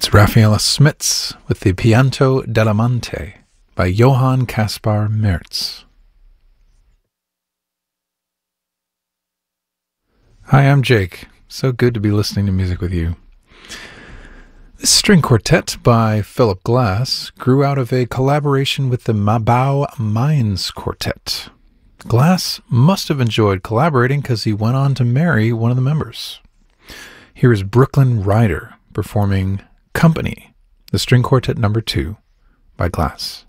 It's Raffaella Smits with the Pianto dell'Amante by Johann Caspar Merz. Hi, I'm Jake. So good to be listening to music with you. This string quartet by Philip Glass grew out of a collaboration with the Mabau Mainz Quartet. Glass must have enjoyed collaborating because he went on to marry one of the members. Here is Brooklyn Ryder performing Company, the String Quartet No. 2 by Glass.